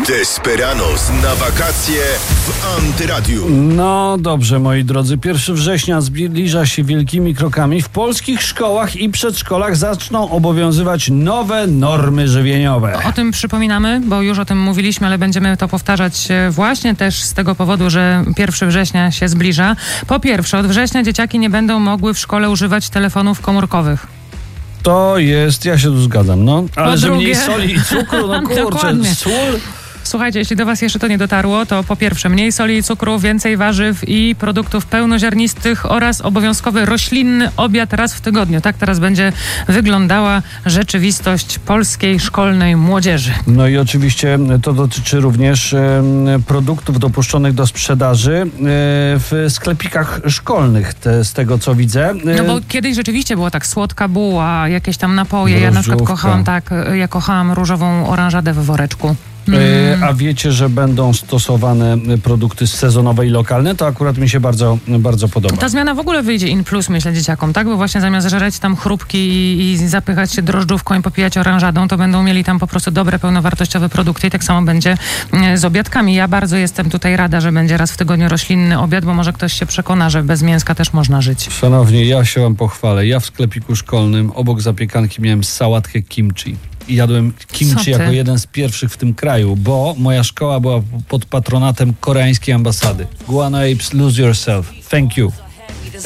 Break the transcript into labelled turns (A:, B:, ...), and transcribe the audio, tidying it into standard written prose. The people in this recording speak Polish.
A: Desperados na wakacje w Antyradiu.
B: No dobrze, moi drodzy. 1 września zbliża się wielkimi krokami. W polskich szkołach i przedszkolach zaczną obowiązywać nowe normy żywieniowe.
C: O tym przypominamy, bo już o tym mówiliśmy, ale będziemy to powtarzać właśnie też z tego powodu, że 1 września się zbliża. Po pierwsze, od września dzieciaki nie będą mogły w szkole używać telefonów komórkowych.
B: To jest, ja się tu zgadzam, no. Ale że
C: drugie...
B: mniej soli i cukru, no kurczę,
C: Dokładnie.
B: sól.
C: Słuchajcie, jeśli do was jeszcze to nie dotarło, to po pierwsze mniej soli i cukru, więcej warzyw i produktów pełnoziarnistych oraz obowiązkowy roślinny obiad raz w tygodniu. Tak teraz będzie wyglądała rzeczywistość polskiej szkolnej młodzieży.
B: No i oczywiście to dotyczy również produktów dopuszczonych do sprzedaży w sklepikach szkolnych, z tego co widzę.
C: No bo kiedyś rzeczywiście było tak, słodka buła, jakieś tam napoje. Ja na przykład kochałam różową oranżadę w woreczku.
B: A wiecie, że będą stosowane produkty sezonowe i lokalne? To akurat mi się bardzo, bardzo podoba.
C: Ta zmiana w ogóle wyjdzie in plus, myślę, dzieciakom, tak? Bo właśnie zamiast żreć tam chrupki i zapychać się drożdżówką i popijać oranżadą, to będą mieli tam po prostu dobre, pełnowartościowe produkty i tak samo będzie z obiadkami. Ja bardzo jestem tutaj rada, że będzie raz w tygodniu roślinny obiad, bo może ktoś się przekona, że bez mięska też można żyć.
B: Szanowni, ja się wam pochwalę. Ja w sklepiku szkolnym obok zapiekanki miałem sałatkę kimchi. I jadłem kimchi jako jeden z pierwszych w tym kraju, bo moja szkoła była pod patronatem koreańskiej ambasady. Guano Apes, lose yourself. Thank you.